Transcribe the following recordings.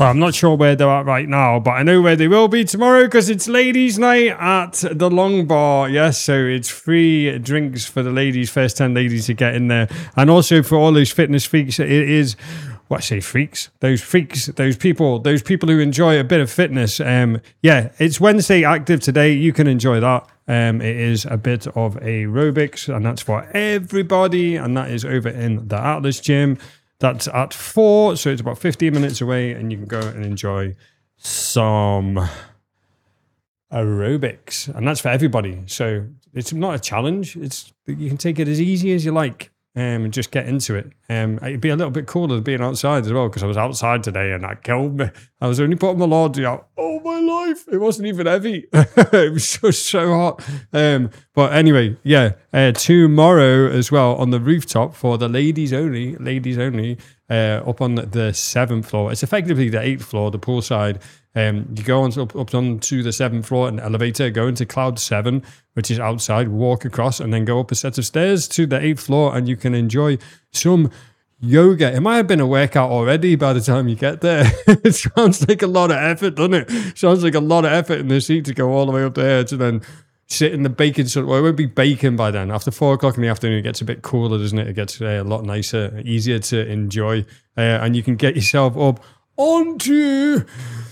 Well, I'm not sure where they're at right now, but I know where they will be tomorrow because it's ladies' night at the Long Bar. Yes, so it's free drinks for the ladies, first 10 ladies to get in there. And also for all those fitness freaks, it is, what I say freaks? Those people who enjoy a bit of fitness. Yeah, it's Wednesday active today. You can enjoy that. It is a bit of aerobics, and that's for everybody. And that is over in the Atlas Gym. That's at 4, so it's about 15 minutes away, and you can go and enjoy some aerobics. And that's for everybody. So it's not a challenge. You can take it as easy as you like and just get into it. It'd be a little bit cooler than being outside as well, because I was outside today and that killed me. I was only putting my laundry out. Oh, my life. It wasn't even heavy. It was just so hot. But anyway, yeah, tomorrow as well on the rooftop for the ladies only, up on the 7th floor. It's effectively the 8th floor, the poolside. You go up onto the 7th floor in an elevator, go into Cloud 7, which is outside, walk across, and then go up a set of stairs to the 8th floor, and you can enjoy some yoga. It might have been a workout already by the time you get there. It sounds like a lot of effort, doesn't it? Sounds like a lot of effort in the seat to go all the way up there to then sit in the baking sun. Well, it won't be baking by then. After 4 o'clock in the afternoon, it gets a bit cooler, doesn't it? It gets a lot nicer, easier to enjoy, and you can get yourself up into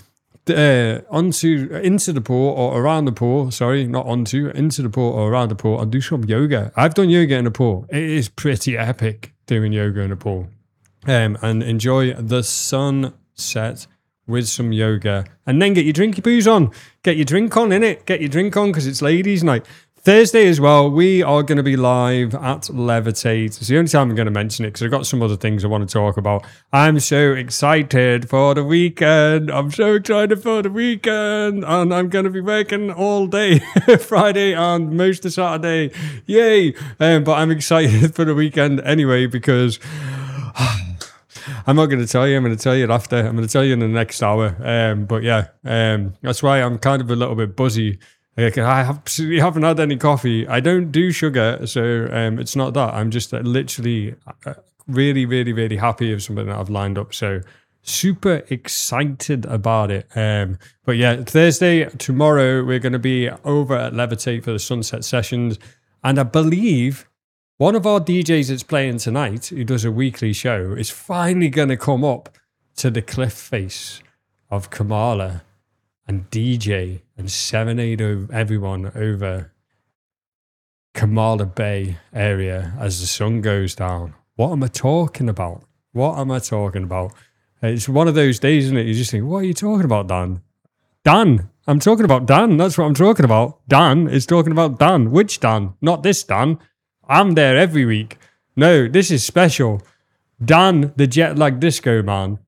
the pool or around the pool. Sorry, not into the pool or around the pool and do some yoga. I've done yoga in the pool. It is pretty epic doing yoga in the pool, and enjoy the sunset with some yoga, and then get your drinky boos on. Get your drink on, innit? Get your drink on because it's ladies' night. Thursday as well, we are going to be live at Levitate. It's the only time I'm going to mention it because I've got some other things I want to talk about. I'm so excited for the weekend. And I'm going to be working all day, Friday and most of Saturday. Yay! But I'm excited for the weekend anyway because I'm not going to tell you. I'm going to tell you after. I'm going to tell you in the next hour. But yeah, that's why I'm kind of a little bit buzzy. I absolutely haven't had any coffee. I don't do sugar, so it's not that. I'm just literally really, really, really happy with something that I've lined up. So super excited about it. But yeah, Thursday, tomorrow, we're going to be over at Levitate for the sunset sessions. And I believe one of our DJs that's playing tonight, who does a weekly show, is finally going to come up to the cliff face of Kamala and DJ and serenade everyone over Kamala Bay area as the sun goes down. What am I talking about? It's one of those days, isn't it? You just think, what are you talking about, Dan? Dan. I'm talking about Dan. That's what I'm talking about. Dan is talking about Dan. Which Dan? Not this Dan. I'm there every week. No, this is special. Dan, the jet lag disco man.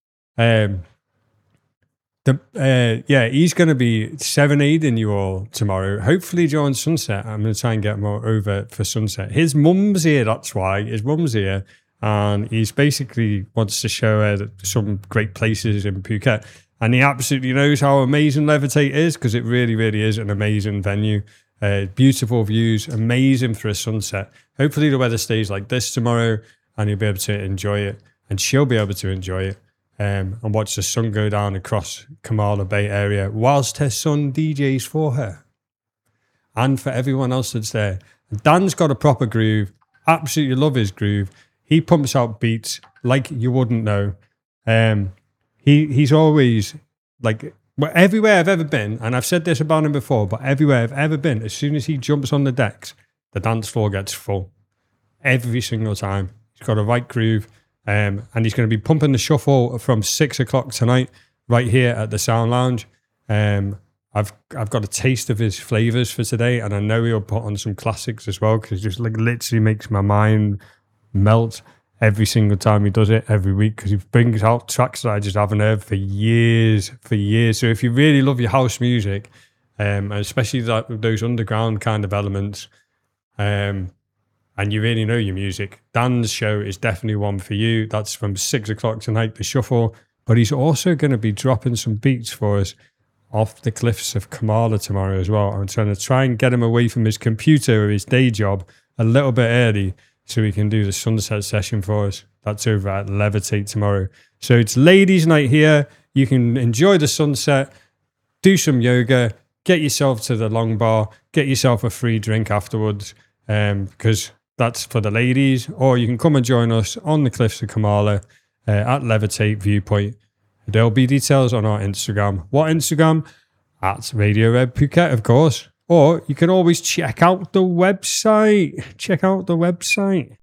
He's going to be serenading you all tomorrow. Hopefully during sunset. I'm going to try and get more over for sunset. His mum's here, that's why. His mum's here. And he's basically wants to show her some great places in Phuket. And he absolutely knows how amazing Levitate is because it really, really is an amazing venue. Beautiful views, amazing for a sunset. Hopefully the weather stays like this tomorrow and you'll be able to enjoy it. And she'll be able to enjoy it. And watch the sun go down across Kamala Bay area whilst her son DJs for her and for everyone else that's there. And Dan's got a proper groove. Absolutely love his groove. He pumps out beats like you wouldn't know. He's always like, everywhere I've ever been, and I've said this about him before, but everywhere I've ever been, as soon as he jumps on the decks, the dance floor gets full. Every single time. He's got a right groove. And he's going to be pumping the shuffle from 6 o'clock tonight, right here at the Sound Lounge. I've got a taste of his flavors for today, and I know he'll put on some classics as well because it just like literally makes my mind melt every single time he does it every week because he brings out tracks that I just haven't heard for years. So if you really love your house music, especially those underground kind of elements, and you really know your music, Dan's show is definitely one for you. That's from 6 o'clock tonight, the shuffle. But he's also going to be dropping some beats for us off the cliffs of Kamala tomorrow as well. I'm trying to try and get him away from his computer or his day job a little bit early so he can do the sunset session for us. That's over at Levitate tomorrow. So it's ladies' night here. You can enjoy the sunset, do some yoga, get yourself to the long bar, get yourself a free drink afterwards, because that's for the ladies. Or you can come and join us on the Cliffs of Kamala at Levitate Viewpoint. There'll be details on our Instagram. What Instagram? At Radio Red Phuket, of course. Or you can always check out the website. Check out the website.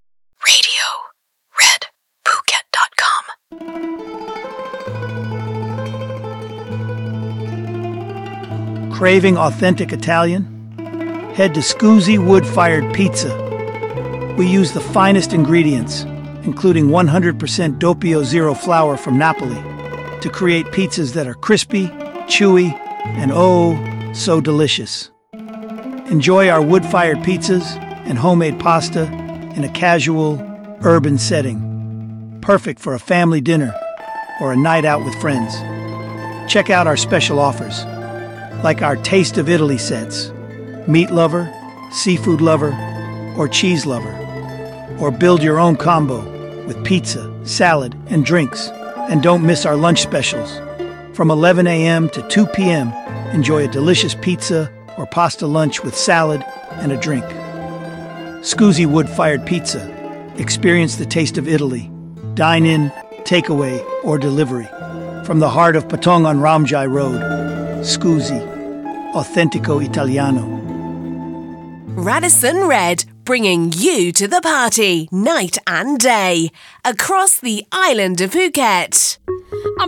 RadioRedPhuket.com. Craving authentic Italian? Head to Scusi Wood-Fired Pizza. We use the finest ingredients, including 100% Doppio Zero flour from Napoli, to create pizzas that are crispy, chewy, and oh, so delicious. Enjoy our wood-fired pizzas and homemade pasta in a casual, urban setting. Perfect for a family dinner or a night out with friends. Check out our special offers, like our Taste of Italy sets, meat lover, seafood lover, or cheese lover. Or build your own combo with pizza, salad, and drinks. And don't miss our lunch specials. From 11 a.m. to 2 p.m., enjoy a delicious pizza or pasta lunch with salad and a drink. Scusi Wood-Fired Pizza. Experience the taste of Italy. Dine in, takeaway, or delivery. From the heart of Patong on Ramjai Road. Scusi. Authentico Italiano. Radisson Red, bringing you to the party, night and day, across the island of Phuket. I'm